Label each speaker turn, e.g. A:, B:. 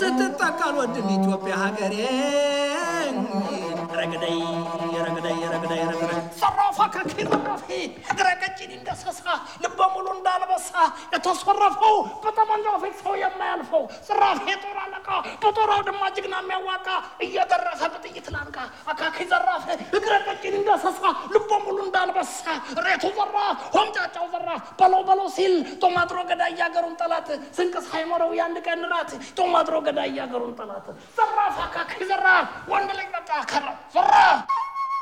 A: ስትጠቃል ወድም ኢትዮጵያ ሀገሬ ረግደይ ረግደይ ረግደይ ረግደይ ሰራፋ ከኪራፊ ግረቀጭን እንደሰሳ ልበ ሙሉ እንዳልበሳ የተሰረፈው በጠመንጃው ፊት ሰው የማያልፈው ሰራፍ የጦር አለቃ በጦራው ድማ ጅግና የሚያዋቃ እየደረሰ በጥይት ላንቃ አካኪ ዘራፍ ግረቀጭን እንደሰሳ ልበ ሙሉ እንዳልበሳ ሬቱ ዘራፍ ሆምጫጫው ዘራፍ በለው ሲል ጦማጥሮ ገዳይ ያገሩን ጠላት ስንቅስ ሃይመረው ያንድ ቀን ራት ጦማጥሮ ገዳይ ያገሩን ጠላት ዘራፍ አካኪ ዘራፍ ወንድ ልጅ መጣ ከራ ዘራፍ